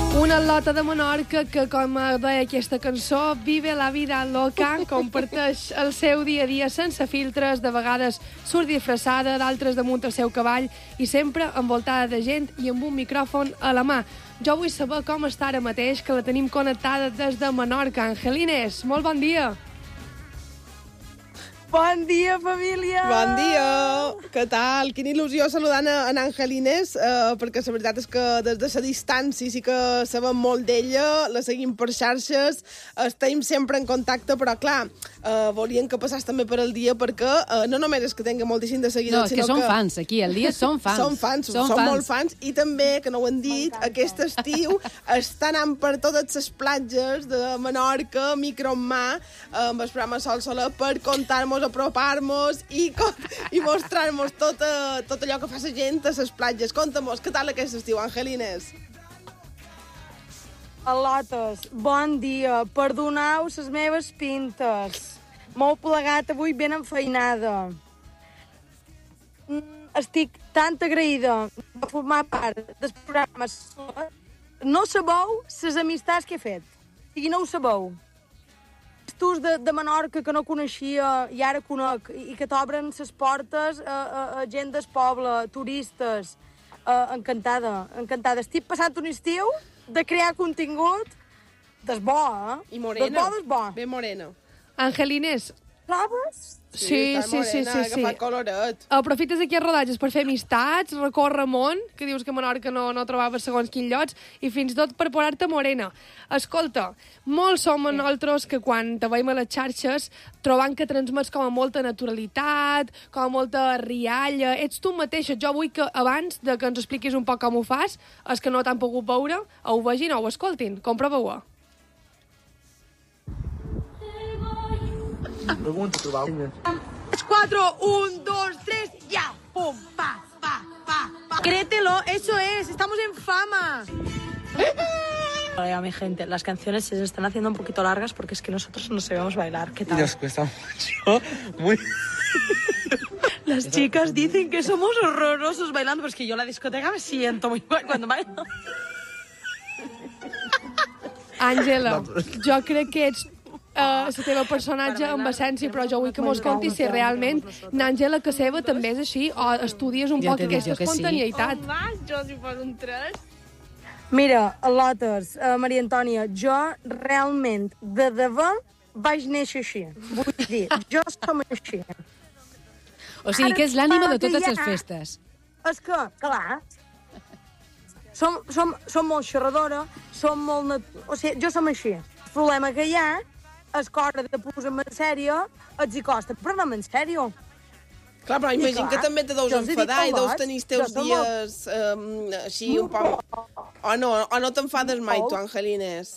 Una lota de Menorca que, com deia aquesta cançó, vive la vida loca, comparteix el seu dia a dia sense filtres, de vegades surt disfressada, d'altres damunt el seu cavall i sempre envoltada de gent i amb un micròfon a la mà. Jo vull saber com està ara mateix, que la tenim connectada des de Menorca. Angelines, molt bon dia. Bon dia, família! Bon dia! Què tal? Quina il·lusió saludant en Angelines, perquè la veritat és que des de la distància sí que sabem molt d'ella, la seguim per xarxes, estem sempre en contacte, però clar, volien que passàs també per el dia, perquè no només és que tingui moltíssim de seguidors, no, és que són fans, aquí, el dia són fans. Som molt fans, i també, que no ho han dit, aquest estiu està anant per totes les platges de Menorca, micro en mà, amb el programa Sol Soler, per contar-nos, apropar-nos i mostrar-nos tot allò que fa la gent a les platges. Conta-nos, què tal aquest estiu, Angelines? Al·lotes, bon dia. Perdoneu les meves pintes. M'heu plegat avui ben enfeinada. Estic tan agraïda de formar part del programa. No sabeu les amistats que he fet. I no ho sabeu. De Menorca que no coneixia i ara conec, i que t'obren les portes a gent del poble, turistes. Encantada. Estic passant un estiu de crear contingut des bo, I morena. Des bo. Ben morena. Angelines. Trobes? Sí. Que fa coloret. Aprofites aquí a rodatges per fer amistats, recórrer món, que dius que a Menorca no trobaves segons quins llocs, i fins tot per posar-te morena. Escolta, molts som nosaltres que quan te veiem a les xarxes trobant que transmets com a molta naturalitat, com a molta rialla. Ets tu mateixa. Jo vull que abans de que ens expliquis un poc com ho fas, els que no t'han pogut veure, ho vegin o ho escoltin. Comprova-ho. Pregunta, trobau. Es 4, 1, 2, 3, ya. Pum, pa. Créetelo, eso es, estamos en fama. Hola, mi gente, las canciones se están haciendo un poquito largas porque es que nosotros no sabemos bailar. ¿Qué tal? Nos cuesta mucho. Las chicas dicen que somos horrorosos bailando, pues que yo en la discoteca me siento muy mal cuando bailo. Àngela, jo crec que ets la teva personatge amb essència, però jo vull que mos contis si realment n'Àngela Caseba també és així o estudies un poc aquesta espontaneïtat. Jo si fos un 3. Mira, al·lotes, Maria Antònia, jo realment de debò vaig néixer així. Vull dir, jo som així. O sigui que és l'ànima de totes les festes. És que, clar, som molt xerradora, som molt... O sigui, jo som així. El problema que hi ha és que a l'hora de posar-me en sèrio, els hi costa, però no en sèrio. Clar, però imagino que també te deus enfadar i deus tenir els teus dies així un poc... O no t'enfades mai, tu, Angelines?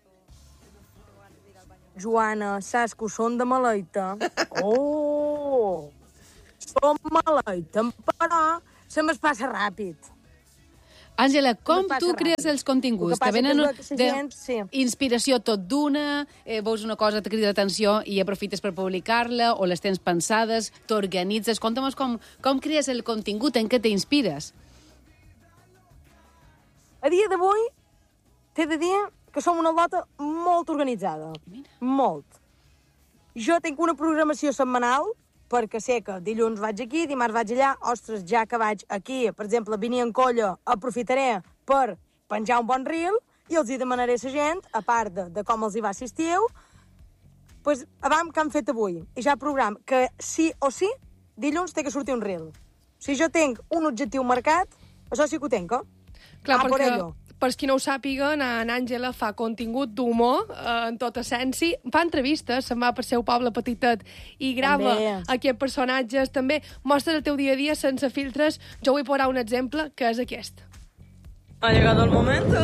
Joana, saps que són de maleita? Oh! Som maleita, però se me'n passa ràpid. Àngela, com tu crees els continguts? Que venen d'inspiració tot d'una, veus una cosa, te crida l'atenció i aprofites per publicar-la, o les tens pensades, t'organitzes. Conta'm com crees el contingut, en què t'inspires? A dia d'avui, t'he de dir que som una lota molt organitzada. Molt. Jo tinc una programació setmanal, perquè sé que dilluns vaig aquí, dimarts vaig allà, ostres, ja que vaig aquí, per exemple, venir en colla, aprofitaré per penjar un bon reel i els hi demanaré a la gent, a part de com els hi va assistiu, pues, abans que han fet avui. I ja program que sí o sí, dilluns té que sortir un reel. Si jo tinc un objectiu marcat, això sí que ho tinc, Clar, perquè per qui no ho sàpiga, Àngela fa contingut d'humor en tota essència, fa entrevistes, se'n va per seu poble petitet i grava aquests personatges també. Mostra el teu dia a dia sense filtres. Jo vull posar un exemple, que és aquest. Ha llegado el momento.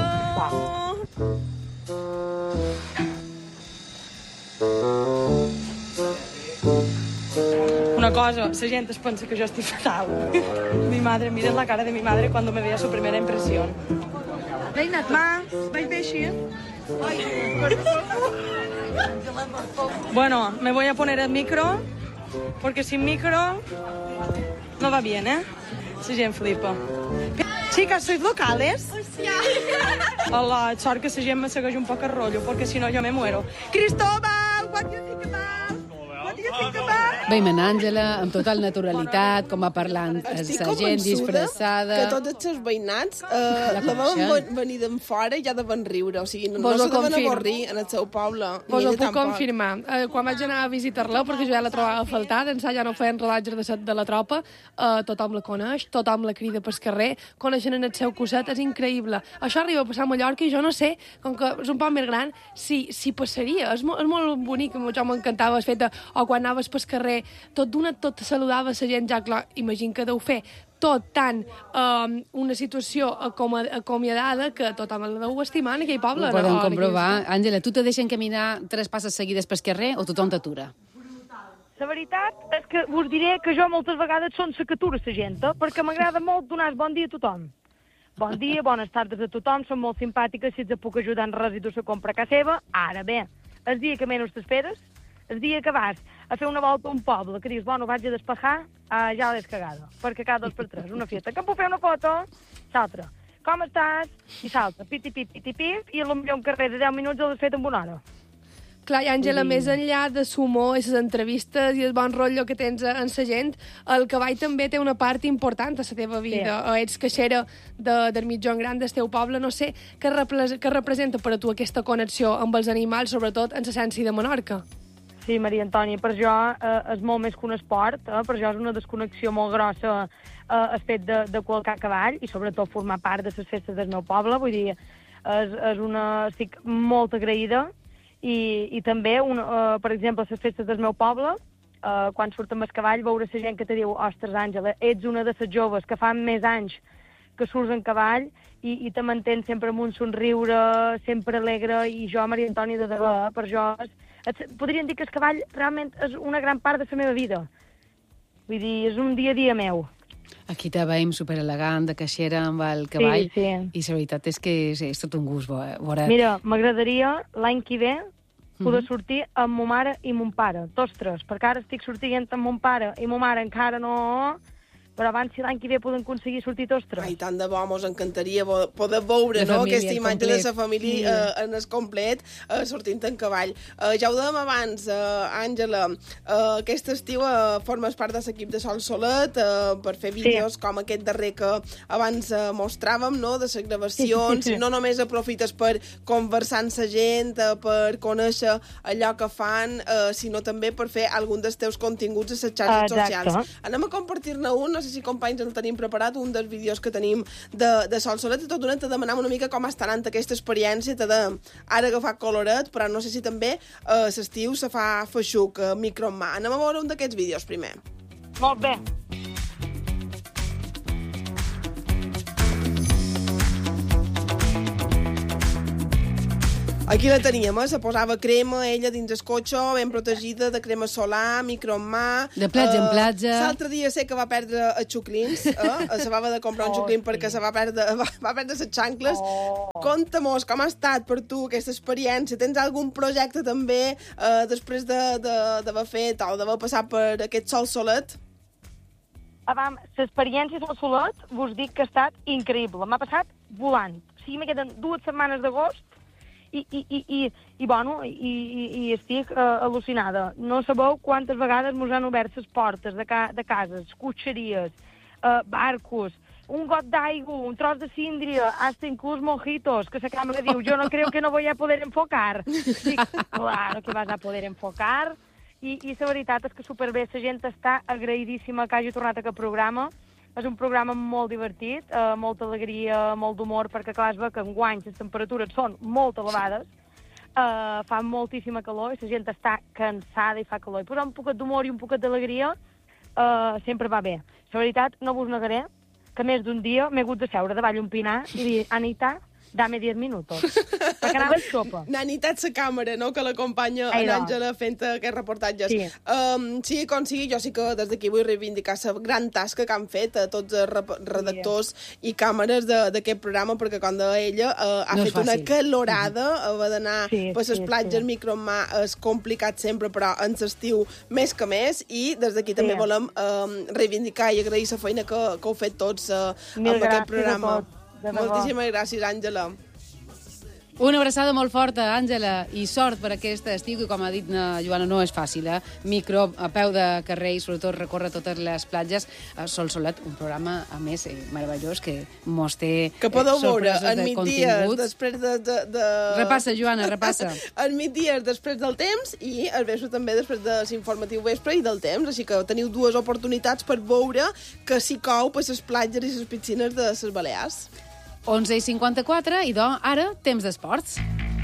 Una cosa, la gent es pensa que jo estic fatal. Mi madre, miren la cara de mi madre cuando me veía su primera impresión. Ma, ¿vais bé així? Bueno, me voy a poner el micro, porque sin micro no va bien, ¿eh? La gent flipa. Chicas, ¿sois locales? Hostia. la sort que la gent me segueix un poc el rotllo, perquè si no jo me muero. Cristóbal, what do you think about? What do you think about? Veiem en Àngela amb total naturalitat, com va parlant la gent disfressada. Que tots els seus veïnats la van venir d'en fora i ja deven riure, o sigui, no se deven avorrir en el seu poble. Vos ho puc confirmar. Quan vaig anar a visitar-la, perquè jo ja la trobava a faltar, d'ençà ja no feien rodatges de la tropa, tothom la coneix, tothom la crida pel carrer, coneixen en el seu cosset, és increïble. Això arriba a passar a Mallorca i jo no sé, com que és un poc més gran, si passaria. És molt bonic, això m'encantava, es feta, o quan anaves pel carrer, tot d'una, tot saludava la gent, ja, clar, imagino que deu fer tot tan una situació acomiadada que tothom la deu estimar en aquell poble. Ho podem comprovar. Àngela, tu te deixen caminar 3 passes seguides pel carrer o tothom t'atura? La veritat és que us diré que jo moltes vegades són la que atura la gent, perquè m'agrada molt donar bon dia a tothom. Bon dia, bones tardes a tothom, són molt simpàtiques, si et puc ajudar en res i tu se compra a casa seva. Ara bé, el dia que menys t'esperes, el dia que vas a fer una volta a un poble, que dius, bueno, vaig a despejar, ja l'has cagada, perquè cada 2 per 3, una fiesta, que em puc fer una foto, l'altra, com estàs? I l'altra, piti, i potser un carrer de 10 minuts l'has fet en 1 hora. Clar, i Àngela, més enllà de l'humor i les entrevistes i el bon rotllo que tens en la gent, el cavall també té una part important a la teva vida. Sí. Ets caixera del mitjon gran del teu poble, no sé, què representa per a tu aquesta connexió amb els animals, sobretot en l'essència de Menorca? Sí, Maria Antònia, per jo és molt més que un esport, per jo és una desconnexió molt grossa el fet de qualcar cavall i sobretot formar part de les festes del meu poble, vull dir, estic molt agraïda i també, per exemple, a les festes del meu poble, quan surt amb el cavall, veure la gent que te diu, ostres, Àngela, ets una de les joves que fan més anys que surts en cavall i te mantens sempre amb un somriure, sempre alegre, i jo, Maria Antònia, de debò, per jo podríem dir que el cavall realment és una gran part de la meva vida. Vull dir, és un dia a dia meu. Aquí te veiem superelegant, de caixera amb el cavall, sí. I la veritat és que és tot un gust veure. Mira, m'agradaria l'any que ve poder sortir amb ma mare i mon pare, tots 3, perquè ara estic sortint amb mon pare i ma mare encara no... Però abans, si l'any que ve podem aconseguir sortir tots 3. Ai, tant de bo, mos encantaria poder veure, no?, aquesta imatge de la família en el complet, sortint en cavall. Ja ho dèiem abans, Àngela, aquest estiu formes part de l'equip de Sol Solet per fer vídeos com aquest darrer que abans mostràvem, no?, de les gravacions. No només aprofites per conversar amb la gent, per conèixer allò que fan, sinó també per fer algun dels teus continguts a les xarxes socials. Anem a compartir-ne un, no sé si companys el tenim preparat, un dels vídeos que tenim de Sol Solet, i tot d'una te demanam una mica com està anant aquesta experiència, t'ha ara agafar coloret, però no sé si també l'estiu se fa feixuc, micro en mà. Anem a veure un d'aquests vídeos primer. Molt bé. Aquí la teníem, se posava crema, ella dins el cotxe, ben protegida, de crema solar, micro en mà... De platja en platja... L'altre dia sé que va perdre els xuclins, se va haver de comprar un xuclin perquè se va perdre les xancles. Conta-mos com ha estat per tu aquesta experiència. Tens algun projecte també després d'haver fet o d'haver passat per aquest Sol Solet? L'experiència Sol Solet vos dic que ha estat increïble. M'ha passat volant. O sigui, me queden 2 setmanes d'agost i estic al·lucinada. No sabeu quantes vegades mos han obert les portes de cases, cotxeries, barcos, un got d'aigua, un tros de síndria, hasta inclús mojitos, que la càmera diu, yo no creo que no voy a poder enfocar. Dic, claro que vas a poder enfocar. I la veritat és que superbé, la gent està agraïdíssima que hagi tornat a aquest programa. És un programa molt divertit, molta alegria, molt d'humor, perquè clar, es veu que enguany les temperatures són molt elevades, fa moltíssima calor i la gent està cansada i fa calor. I posar un poquet d'humor i un poquet d'alegria sempre va bé. La veritat, no vos negaré que més d'un dia m'he hagut de seure davall un pinar i dir, Anita, dame 10 minutos. Perquè anava en sopa. N'ha anitat la càmera, no?, que l'acompanya en Àngela fent aquests reportatges. Sí, com sigui, jo sí que des d'aquí vull reivindicar la gran tasca que han fet a tots els redactors i càmeres d'aquest programa, perquè com deia ella, ha fet una calorada, haver d'anar per les platges micro en mà és complicat sempre, però en l'estiu més que més, i des d'aquí també volem reivindicar i agrair la feina que heu fet tots amb aquest programa. Moltíssimes gràcies, Àngela. Una abraçada molt forta, Àngela, i sort per aquest estiu, que, com ha dit Joana, no és fàcil, Micro, a peu de carrer i, sobretot, recórrer totes les platges. Sol Solet, un programa, a més, meravellós, que mos té que podeu veure sorpreses de continguts. Després de... Repassa, Joana, repassa. En migdies després del temps i al vespre també després de l'informatiu vespre i del temps, així que teniu dues oportunitats per veure que s'hi cou per les platges i les piscines de les Balears. 11:54, i ara, temps d'esports.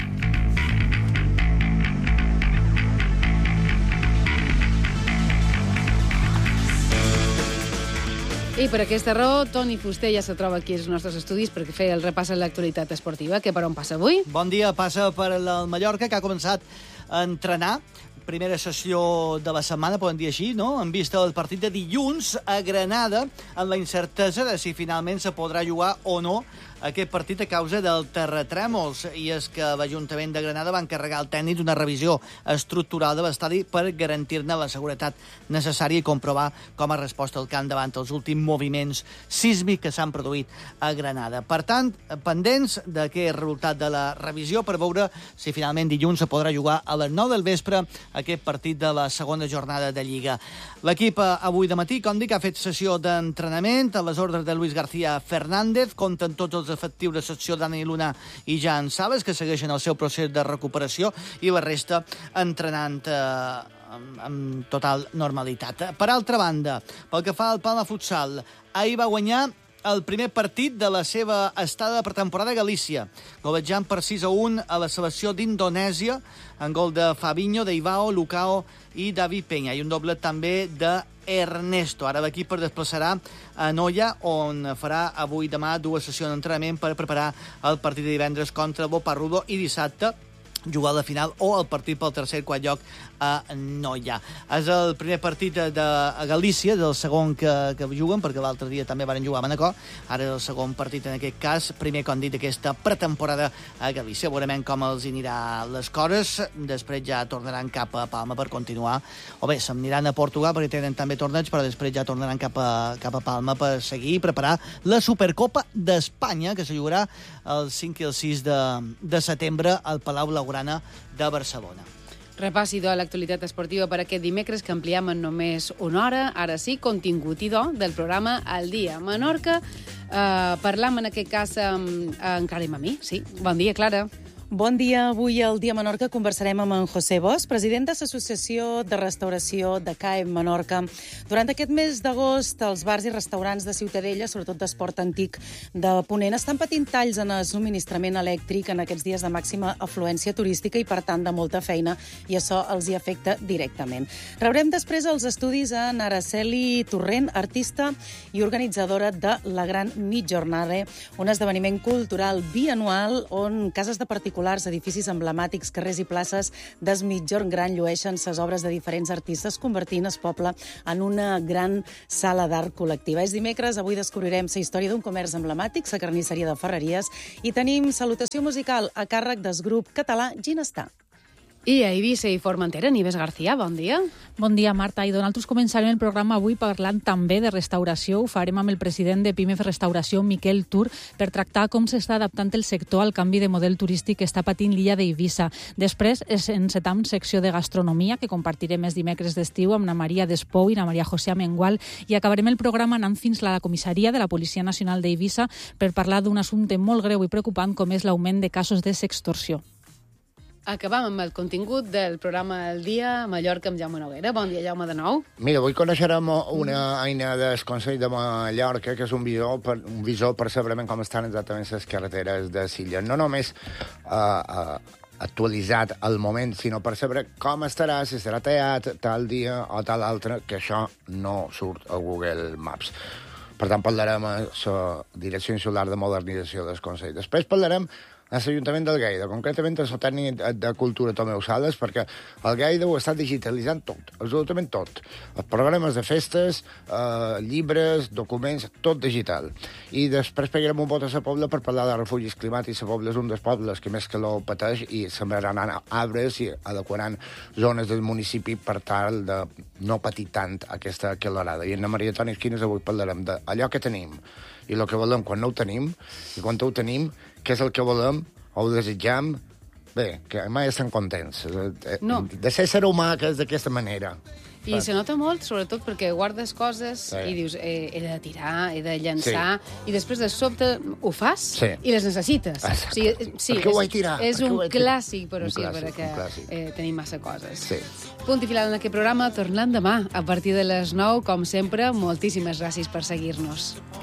I per aquesta raó, Toni Fuster ja se troba aquí als nostres estudis perquè feia el repàs a l'actualitat esportiva. Que per on passa avui? Bon dia, passa per el Mallorca, que ha començat a entrenar. Primera sessió de la setmana, podem dir així, no? En vista del partit de dilluns a Granada, amb la incertesa de si finalment se podrà jugar o no aquest partit a causa del terratrèmols. I és que l'Ajuntament de Granada va encarregar al tècnic una revisió estructural de l'estadi per garantir-ne la seguretat necessària i comprovar com ha respost el camp davant els últims moviments sísmics que s'han produït a Granada. Per tant, pendents d'aquest resultat de la revisió per veure si finalment dilluns se podrà jugar a les 9 del vespre aquest partit de la segona jornada de Lliga. L'equip avui de matí, com dic, ha fet sessió d'entrenament a les ordres de Luis García Fernández. Compten tots els efectius de secció Dani Luna i Jan Sales, que segueixen el seu procés de recuperació, i la resta entrenant amb total normalitat. Per altra banda, pel que fa al Palma Futsal, ahir va guanyar el primer partit de la seva estada de pretemporada a Galícia, golejant per 6-1 a la selecció d'Indonèsia, en gol de Fabinho, d'Ivao, Lucao i David Peña, i un doble també de Ernesto. Ara l'equip es desplaçarà a Noia, on farà avui i demà dues sessions d'entrenament per preparar el partit de divendres contra Boparrudo i dissabte jugar a la final o el partit pel tercer i quart lloc a Noia. És el primer partit de Galícia, del segon que juguen, perquè l'altre dia també van jugar a Manacor. Ara és el segon partit en aquest cas, primer, com dit, d'aquesta pretemporada a Galícia. Veurem com els anirà les coses. Després ja tornaran cap a Palma per continuar. O bé, se'n aniran a Portugal perquè tenen també torneig, però després ja tornaran cap a Palma per seguir i preparar la Supercopa d'Espanya, que se jugarà el 5 i el 6 de setembre al Palau Blaugrana de Barcelona. Repàs, idò, a l'actualitat esportiva per aquest dimecres, que ampliem en només una hora. Ara sí, contingut, idò, del programa Al Dia Menorca. Parlam, en aquest cas, amb Clara i Mamí. Sí, bon dia, Clara. Bon dia. Avui al Dia Menorca conversarem amb en José Bosch, president de l'Associació de Restauració de CAE Menorca. Durant aquest mes d'agost, els bars i restaurants de Ciutadella, sobretot d'esport antic de Ponent, estan patint talls en el subministrament elèctric en aquests dies de màxima afluència turística i, per tant, de molta feina, i això els hi afecta directament. Rebrem després els estudis a Araceli Torrent, artista i organitzadora de La Gran Mitjornada, un esdeveniment cultural bianual on cases de particulars, edificis emblemàtics, carrers i places des Migjorn Gran llueixen ses obres de diferents artistes, convertint el poble en una gran sala d'art col·lectiva. És dimecres, avui descobrirem la història d'un comerç emblemàtic, la carnisseria de Ferreries, i tenim salutació musical a càrrec del grup català Ginestar. I a Eivissa i Formentera, Nieves García, bon dia. Bon dia, Marta. I nosaltres començarem el programa avui parlant també de restauració. Ho farem amb el president de PIMEF Restauració, Miquel Tur, per tractar com s'està adaptant el sector al canvi de model turístic que està patint l'illa d'Eivissa. Després encetam secció de gastronomia, que compartirem els dimecres d'estiu amb na Maria Despou i na Maria José Amengual, i acabarem el programa anant fins a la comissaria de la Policia Nacional d'Eivissa per parlar d'un assumpte molt greu i preocupant com és l'augment de casos de sextorsió. Acabam amb el contingut del programa El Dia Mallorca amb Jaume Noguera. Bon dia, Jaume, de nou. Mira, avui coneixerem una eina del Consell de Mallorca, que és un visor per saber com estan exactament les carreteres de l'illa. No només actualitzat al moment, sinó per saber com estarà, si serà tallat tal dia o tal altre, que això no surt a Google Maps. Per tant, parlarem a la Direcció Insular de Modernització del Consell. Després parlarem a l'Ajuntament del Lleida, concretament el tècnic de Cultura Tomeu Sales, perquè el Lleida ho està digitalitzant tot, absolutament tot. Els programes de festes, llibres, documents, tot digital. I després pegarem un vot a la Pobla per parlar de refugis climàtics. La Pobla és un dels pobles que més calor pateix i sembraran arbres i adequaran zones del municipi per tal de no patir tant aquesta calorada. I en la Maria Toni Esquines avui parlarem d'allò que tenim i el que volem quan no ho tenim, i quan ho tenim, què és el que volem ho desitjam, bé, que mai estan contents. No. De ser humà que és d'aquesta manera. I se nota molt, sobretot perquè guardes coses i dius, he de tirar, he de llançar, i després de sobte ho fas i les necessites. O sigui, per què ho vaig tirar? És un clàssic, però sí, perquè tenim massa coses. Sí. Punt i final en aquest programa, tornant demà, a partir de les 9, com sempre, moltíssimes gràcies per seguir-nos.